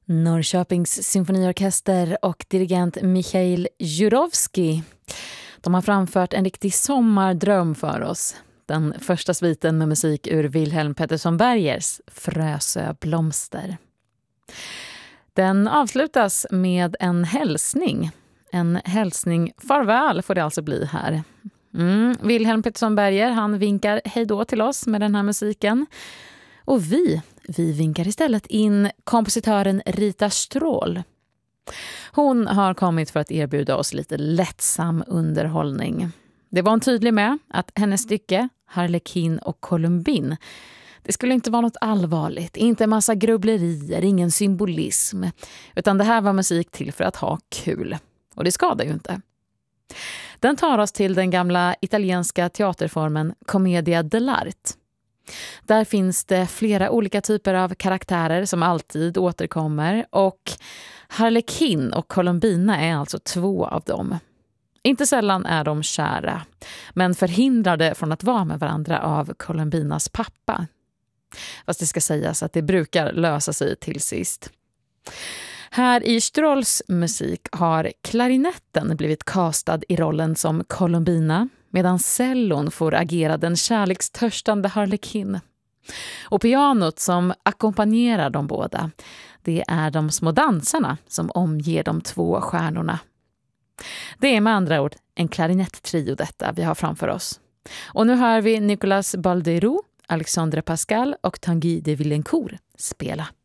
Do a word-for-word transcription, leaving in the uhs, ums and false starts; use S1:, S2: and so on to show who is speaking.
S1: Norrköpings symfoniorkester och dirigent Michail Jurovski. De har framfört en riktig sommardröm för oss. Den första sviten med musik ur Wilhelm Pettersson Bergers Frösö blomster. Den avslutas med en hälsning. En hälsning farväl får det alltså bli här. Mm, Wilhelm Pettersson Berger, han vinkar hej då till oss med den här musiken. Och vi, vi vinkar istället in kompositören Rita Stråhl. Hon har kommit för att erbjuda oss lite lättsam underhållning. Det var hon tydlig med att hennes stycke, Harlekin och Columbine, det skulle inte vara något allvarligt, inte en massa grubblerier, ingen symbolism. Utan det här var musik till för att ha kul. Och det skadar ju inte. Den tar oss till den gamla italienska teaterformen Commedia dell'arte. Där finns det flera olika typer av karaktärer som alltid återkommer och Harlekin och Columbina är alltså två av dem. Inte sällan är de kära, men förhindrade från att vara med varandra av Columbinas pappa. Fast det ska sägas att det brukar lösa sig till sist. Här i Stråhls musik har klarinetten blivit castad i rollen som Columbina, medan cellon får agera den kärlekstörstande Harlekin. Och pianot som ackompanjerar de båda, det är de små dansarna som omger de två stjärnorna. Det är med andra ord en klarinetttrio detta vi har framför oss. Och nu hör vi Nicolas Baldeiro, Alexandre Pascal och Tanguy de Villencourt spela.